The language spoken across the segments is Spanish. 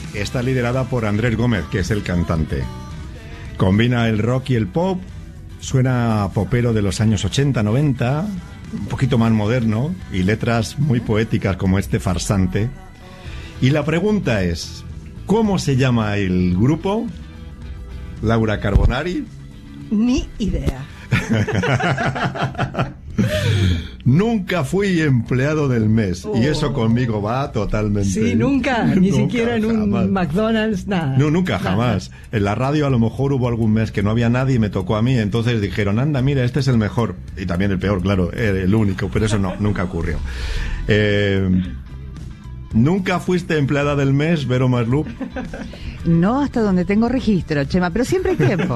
está liderada por Andrés Gómez, que es el cantante. Combina el rock y el pop, suena popero de los años 80, 90, un poquito más moderno, y letras muy poéticas como este Farsante. Y la pregunta es, ¿cómo se llama el grupo? Laura Carbonari. Ni idea. Nunca fui empleado del mes. Y eso conmigo va totalmente. Sí, nunca. Ni Nunca, siquiera en un jamás. McDonald's, nada. No, nunca, jamás. En la radio a lo mejor hubo algún mes que no había nadie y me tocó a mí. Entonces dijeron, anda, mira, este es el mejor. Y también el peor, claro, el único. Pero eso no, nunca ocurrió. ¿Nunca fuiste empleada del mes, Vero Maslup? No, hasta donde tengo registro, Chema, pero siempre hay tiempo.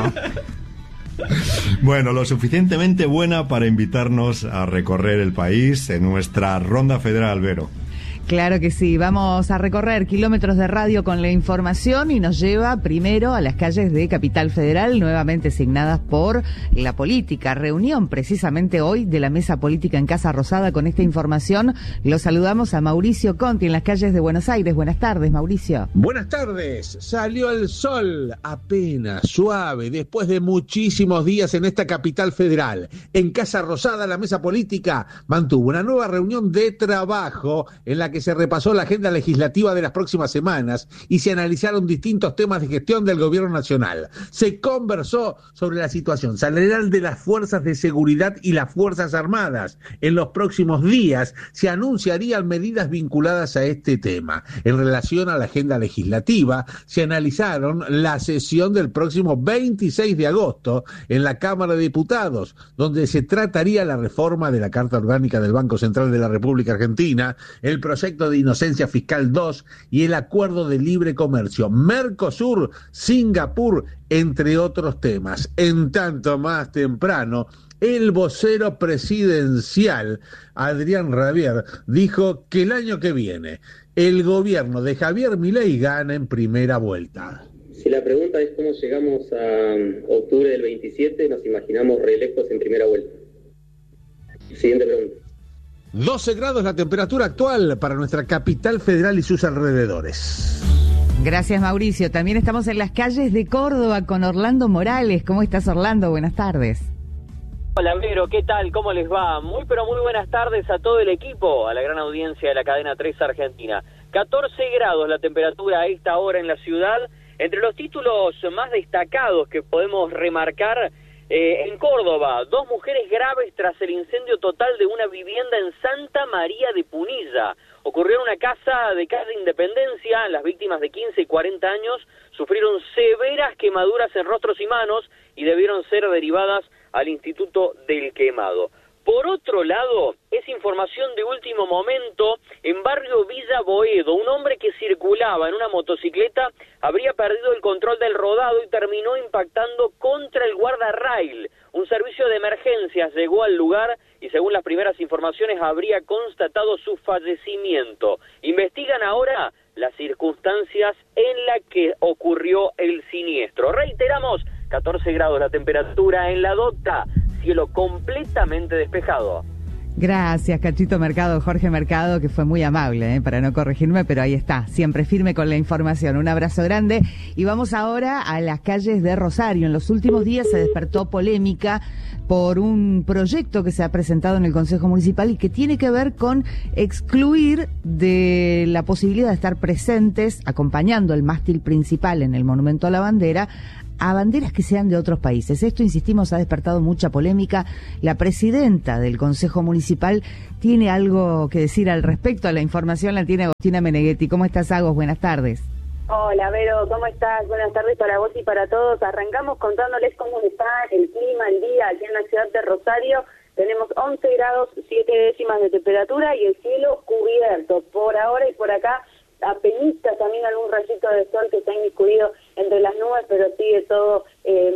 Bueno, lo suficientemente buena para invitarnos a recorrer el país en nuestra ronda federal, Vero. Claro que sí, vamos a recorrer kilómetros de radio con la información y nos lleva primero a las calles de Capital Federal, nuevamente asignadas por la política. Reunión precisamente hoy de la Mesa Política en Casa Rosada. Con esta información los saludamos a Mauricio Conti en las calles de Buenos Aires. Buenas tardes, Mauricio. Buenas tardes, salió el sol apenas, suave, después de muchísimos días en esta Capital Federal. En Casa Rosada la Mesa Política mantuvo una nueva reunión de trabajo en la que se repasó la agenda legislativa de las próximas semanas y se analizaron distintos temas de gestión del gobierno nacional. Se conversó sobre la situación salarial de las fuerzas de seguridad y las Fuerzas Armadas. En los próximos días se anunciarían medidas vinculadas a este tema. En relación a la agenda legislativa, se analizaron la sesión del próximo 26 de agosto en la Cámara de Diputados, donde se trataría la reforma de la Carta Orgánica del Banco Central de la República Argentina, el proyecto de Inocencia Fiscal 2 y el Acuerdo de Libre Comercio Mercosur, Singapur, entre otros temas. En tanto, más temprano, el vocero presidencial, Adrián Rabier, dijo que el año que viene el gobierno de Javier Milei gana en primera vuelta. Si la pregunta es cómo llegamos a octubre del 27, nos imaginamos reelectos en primera vuelta. Siguiente pregunta. 12 grados la temperatura actual para nuestra Capital Federal y sus alrededores. Gracias, Mauricio. También estamos en las calles de Córdoba con Orlando Morales. ¿Cómo estás, Orlando? Buenas tardes. Hola, Vero, ¿qué tal? ¿Cómo les va? Muy buenas tardes a todo el equipo, a la gran audiencia de la cadena 3 Argentina. 14 grados la temperatura a esta hora en la ciudad. Entre los títulos más destacados que podemos remarcar, en Córdoba, 2 mujeres graves tras el incendio total de una vivienda en Santa María de Punilla. Ocurrió en una casa de calle Independencia. Las víctimas de 15 y 40 años sufrieron severas quemaduras en rostros y manos y debieron ser derivadas al Instituto del Quemado. Por otro lado, es información de último momento, en barrio Villa Boedo, un hombre que circulaba en una motocicleta habría perdido el control del rodado y terminó impactando contra el guardarrail. Un servicio de emergencias llegó al lugar y según las primeras informaciones habría constatado su fallecimiento. Investigan ahora las circunstancias en las que ocurrió el siniestro. Reiteramos, 14 grados la temperatura en La Dota, cielo completamente despejado. Gracias, Cachito Mercado, Jorge Mercado, que fue muy amable, para no corregirme, pero ahí está, siempre firme con la información. Un abrazo grande. Y vamos ahora a las calles de Rosario. En los últimos días se despertó polémica por un proyecto que se ha presentado en el Consejo Municipal y que tiene que ver con excluir de la posibilidad de estar presentes, acompañando el mástil principal en el Monumento a la Bandera, a banderas que sean de otros países. Esto, insistimos, ha despertado mucha polémica. La presidenta del Consejo Municipal tiene algo que decir al respecto. A la información la tiene Agostina Meneghetti. ¿Cómo estás, Agos? Buenas tardes. Hola, Vero, ¿cómo estás? Buenas tardes para vos y para todos. Arrancamos contándoles cómo está el clima, el día aquí en la ciudad de Rosario. Tenemos 11 grados, 7 décimas de temperatura y el cielo cubierto. Por ahora y por acá, apenitas también algún rayito de sol que se ha inmiscuido entre las nubes, pero sigue todo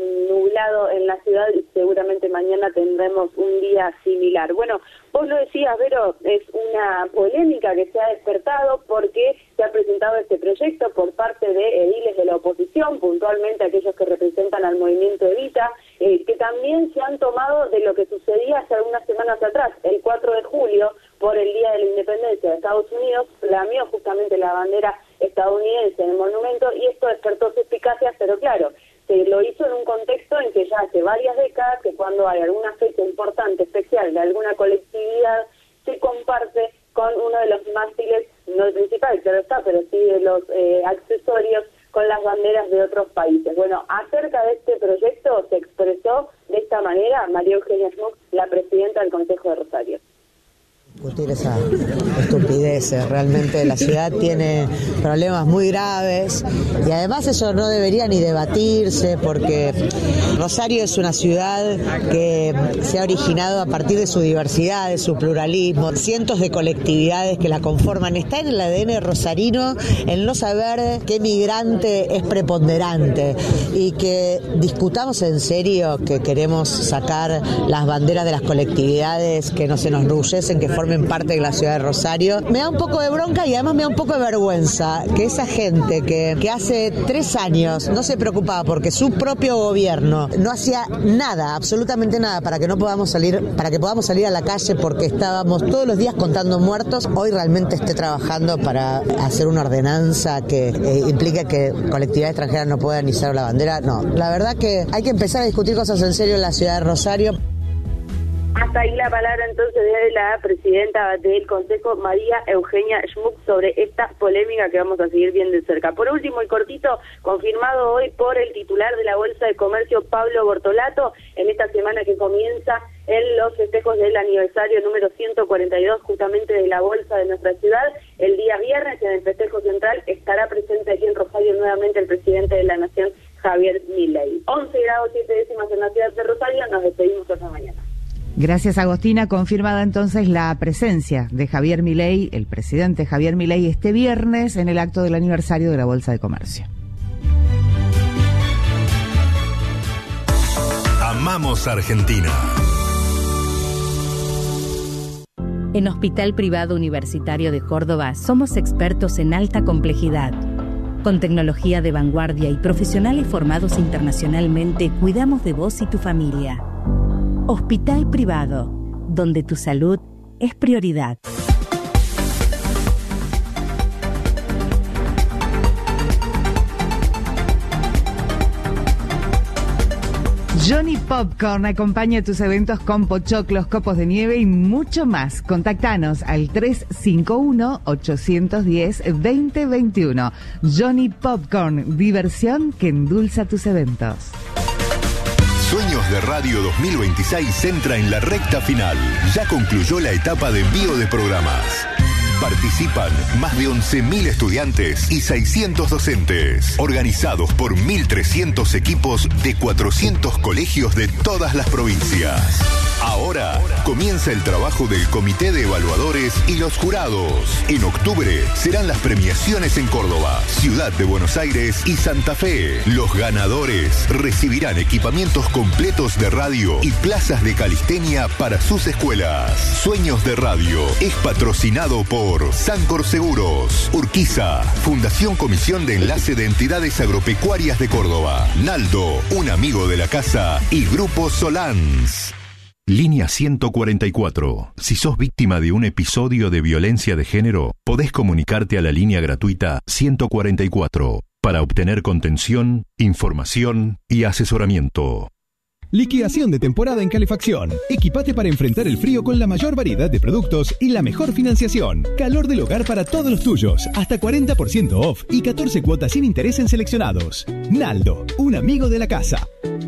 nublado en la ciudad y seguramente mañana tendremos un día similar. Bueno, vos lo decías, Vero, es una polémica que se ha despertado porque se ha presentado este proyecto por parte de ediles de la oposición, puntualmente aquellos que representan al movimiento Evita, que también se han tomado de lo que sucedía hace algunas semanas atrás, el 4 de julio, por el Día de la Independencia de Estados Unidos, flameó justamente la bandera estadounidense en el monumento y esto despertó suspicacias, pero claro, se lo hizo en un contexto en que ya hace varias décadas que cuando hay alguna fecha importante, especial de alguna colectividad, se comparte con uno de los mástiles, no el principal, claro está, pero sí de los accesorios con las banderas de otros países. Bueno, acerca de este proyecto se expresó de esta manera María Eugenia Schmuck, la presidenta del Consejo de Rosario. Discutir esa estupidez, realmente la ciudad tiene problemas muy graves y además eso no debería ni debatirse porque Rosario es una ciudad que se ha originado a partir de su diversidad, de su pluralismo, cientos de colectividades que la conforman. Está en el ADN rosarino el no saber qué migrante es preponderante y que discutamos en serio que queremos sacar las banderas de las colectividades que no se nos enorgullecen, que formen parte de la ciudad de Rosario. Me da un poco de bronca y además me da un poco de vergüenza que esa gente que hace 3 años no se preocupaba porque su propio gobierno no hacía nada, absolutamente nada, para que podamos salir a la calle porque estábamos todos los días contando muertos, hoy realmente esté trabajando para hacer una ordenanza que implique que colectividades extranjeras no puedan izar la bandera. No, la verdad que hay que empezar a discutir cosas en serio en la ciudad de Rosario. Hasta ahí la palabra entonces de la presidenta del Consejo, María Eugenia Schmuck, sobre esta polémica que vamos a seguir bien de cerca. Por último, y cortito, confirmado hoy por el titular de la Bolsa de Comercio, Pablo Bortolato, en esta semana que comienza en los festejos del aniversario número 142 justamente de la Bolsa de nuestra ciudad. El día viernes, en el festejo central, estará presente aquí en Rosario nuevamente el presidente de la Nación, Javier Milei. 11 grados 7 décimas en la ciudad de Rosario. Nos despedimos hasta mañana. Gracias, Agostina. Confirmada entonces la presencia de Javier Milei, el presidente Javier Milei, este viernes en el acto del aniversario de la Bolsa de Comercio. Amamos Argentina. En Hospital Privado Universitario de Córdoba somos expertos en alta complejidad. Con tecnología de vanguardia y profesionales formados internacionalmente, cuidamos de vos y tu familia. Hospital Privado, donde tu salud es prioridad. Johnny Popcorn acompaña tus eventos con pochoclos, copos de nieve y mucho más. Contactanos al 351-810-2021. Johnny Popcorn, diversión que endulza tus eventos. Sueños de Radio 2026 entra en la recta final. Ya concluyó la etapa de envío de programas. Participan más de 11.000 estudiantes y 600 docentes, organizados por 1.300 equipos de 400 colegios de todas las provincias. Ahora comienza el trabajo del Comité de Evaluadores y los jurados. En octubre serán las premiaciones en Córdoba, Ciudad de Buenos Aires y Santa Fe. Los ganadores recibirán equipamientos completos de radio y plazas de calistenia para sus escuelas. Sueños de Radio es patrocinado por Sancor Seguros, Urquiza, Fundación Comisión de Enlace de Entidades Agropecuarias de Córdoba, Naldo, un amigo de la casa y Grupo Solans. Línea 144. Si sos víctima de un episodio de violencia de género, podés comunicarte a la línea gratuita 144 para obtener contención, información y asesoramiento. Liquidación de temporada en calefacción. Equipate para enfrentar el frío con la mayor variedad de productos y la mejor financiación. Calor del hogar para todos los tuyos. Hasta 40% off y 14 cuotas sin interés en seleccionados. Naldo, un amigo de la casa.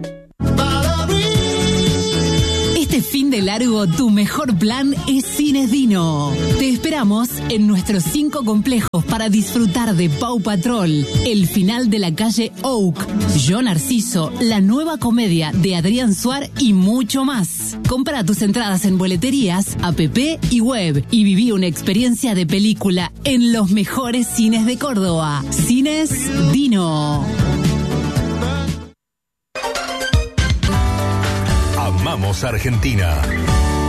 Este fin de largo, tu mejor plan es Cines Dino. Te esperamos en nuestros 5 complejos para disfrutar de Paw Patrol, El final de la calle Oak, Yo Narciso, la nueva comedia de Adrián Suar y mucho más. Compra tus entradas en boleterías, app y web y viví una experiencia de película en los mejores cines de Córdoba. Cines Dino. Amamos Argentina.